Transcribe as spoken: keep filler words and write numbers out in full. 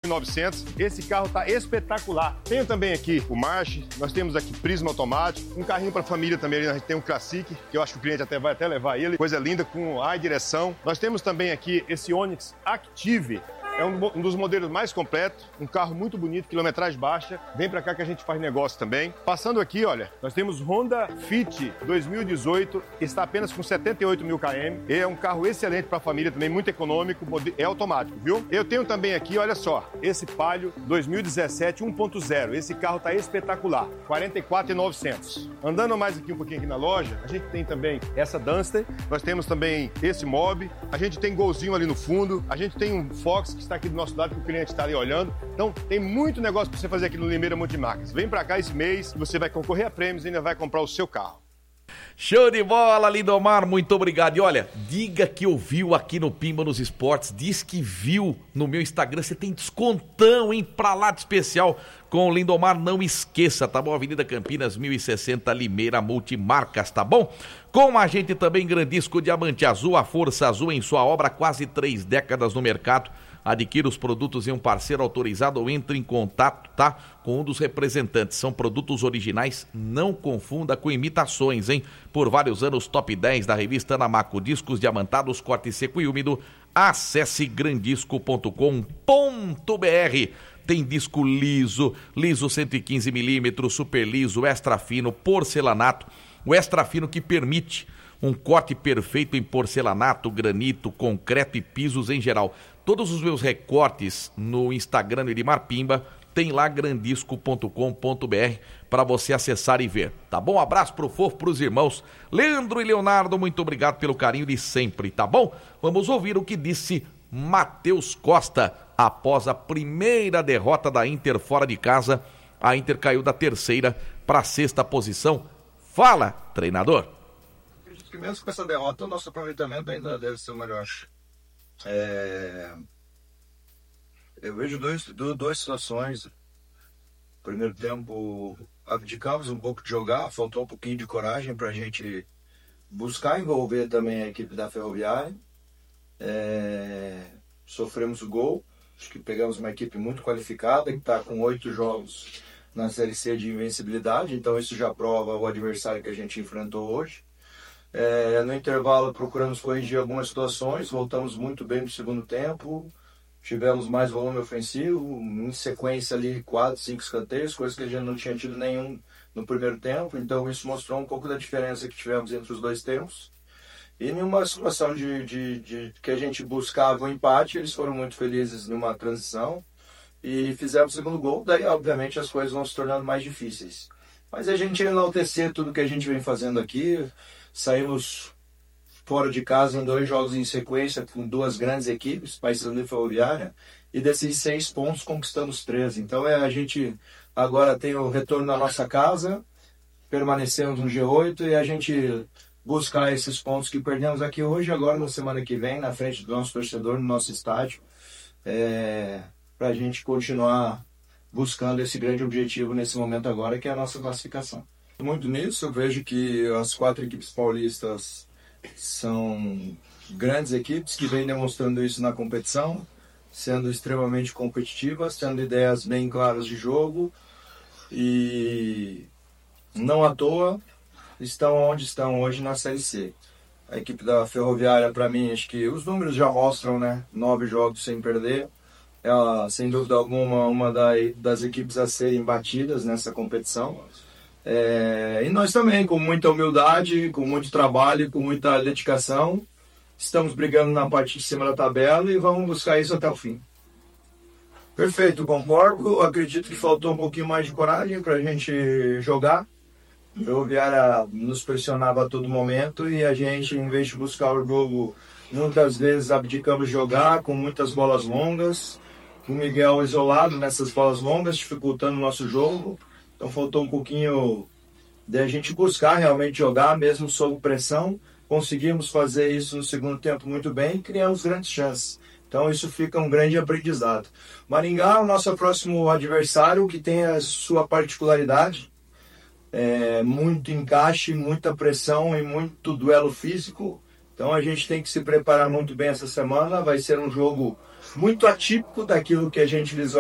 e novecentos. Esse carro tá espetacular. Tenho também aqui o March, nós temos aqui Prisma automático, um carrinho para família também, a gente tem um Classic, que eu acho que o cliente até vai até levar ele, coisa linda, com ar e direção. Nós temos também aqui esse Onix Active. É um, um dos modelos mais completos, um carro muito bonito, quilometragem baixa. Vem pra cá que a gente faz negócio também. Passando aqui, olha, nós temos Honda Fit dois mil e dezoito, está apenas com setenta e oito mil quilômetros. É um carro excelente pra família também, muito econômico, é automático, viu? Eu tenho também aqui, olha só, esse Palio dois mil e dezessete um ponto zero. Esse carro tá espetacular, quarenta e quatro mil e novecentos. Andando mais aqui um pouquinho aqui na loja, a gente tem também essa Duster, nós temos também esse Mob, a gente tem Golzinho ali no fundo, a gente tem um Fox que está aqui do nosso lado, que o cliente está ali olhando. Então, tem muito negócio para você fazer aqui no Limeira Multimarcas. Vem para cá esse mês, você vai concorrer a prêmios e ainda vai comprar o seu carro. Show de bola, Lindomar, muito obrigado. E olha, diga que ouviu aqui no Pimba nos Esportes, diz que viu no meu Instagram, você tem descontão, hein, pra lá de especial com o Lindomar, não esqueça, tá bom? Avenida Campinas, mil e sessenta, Limeira Multimarcas, tá bom? Com a gente também, Grandisco Diamante Azul, a Força Azul em sua obra, quase três décadas no mercado. Adquira os produtos em um parceiro autorizado ou entre em contato, tá? Com um dos representantes. São produtos originais, não confunda com imitações, hein? Por vários anos, top dez da revista Anamaco. Discos diamantados, corte seco e úmido. Acesse grandisco ponto com ponto b r. Tem disco liso, liso cento e quinze milímetros, super liso, extra fino, porcelanato. O extra fino que permite um corte perfeito em porcelanato, granito, concreto e pisos em geral. Todos os meus recortes no Instagram do Edmar Pimba tem lá grandisco ponto com ponto b r para você acessar e ver, tá bom? Abraço pro fofo, pros irmãos Leandro e Leonardo, muito obrigado pelo carinho de sempre, tá bom? Vamos ouvir o que disse Matheus Costa após a primeira derrota da Inter fora de casa. A Inter caiu da terceira para a sexta posição. Fala, treinador. Acredito que mesmo com essa derrota, o nosso aproveitamento ainda deve ser o melhor. É... Eu vejo dois, duas situações. Primeiro tempo, abdicamos um pouco de jogar, faltou um pouquinho de coragem para a gente buscar envolver também a equipe da Ferroviária. É... Sofremos o gol, acho que pegamos uma equipe muito qualificada, que está com oito jogos na Série C de invencibilidade, então isso já prova o adversário que a gente enfrentou hoje. É, no intervalo procuramos corrigir algumas situações, voltamos muito bem no segundo tempo, tivemos mais volume ofensivo, em sequência ali quatro, cinco escanteios, coisa que a gente não tinha tido nenhum no primeiro tempo, então isso mostrou um pouco da diferença que tivemos entre os dois tempos. E numa situação de, de, de que a gente buscava o um empate, eles foram muito felizes numa transição e fizeram o segundo gol, daí obviamente as coisas vão se tornando mais difíceis. Mas a gente enaltecer tudo que a gente vem fazendo aqui. Saímos fora de casa em dois jogos em sequência com duas grandes equipes, Paysandu e Ferroviária, e desses seis pontos conquistamos três. Então é, a gente agora tem o retorno na nossa casa, permanecemos no G oito e a gente buscar esses pontos que perdemos aqui hoje, agora na semana que vem, na frente do nosso torcedor, no nosso estádio, é, para a gente continuar buscando esse grande objetivo nesse momento agora, que é a nossa classificação. Muito nisso, eu vejo que as quatro equipes paulistas são grandes equipes que vêm demonstrando isso na competição, sendo extremamente competitivas, tendo ideias bem claras de jogo e não à toa estão onde estão hoje na Série C. A equipe da Ferroviária, para mim, acho que os números já mostram, né? Nove jogos sem perder. Ela, sem dúvida alguma, uma das equipes a serem batidas nessa competição. É, e nós também, com muita humildade, com muito trabalho, com muita dedicação, estamos brigando na parte de cima da tabela e vamos buscar isso até o fim. Perfeito, concordo. Acredito que faltou um pouquinho mais de coragem para a gente jogar. O Ferroviária nos pressionava a todo momento e a gente, em vez de buscar o jogo, muitas vezes abdicamos de jogar com muitas bolas longas. O Miguel isolado nessas bolas longas, dificultando o nosso jogo. Então faltou um pouquinho de a gente buscar realmente jogar, mesmo sob pressão. Conseguimos fazer isso no segundo tempo muito bem e criamos grandes chances. Então isso fica um grande aprendizado. Maringá é o nosso próximo adversário, que tem a sua particularidade. É, muito encaixe, muita pressão e muito duelo físico. Então a gente tem que se preparar muito bem essa semana. Vai ser um jogo muito atípico daquilo que a gente visualiza.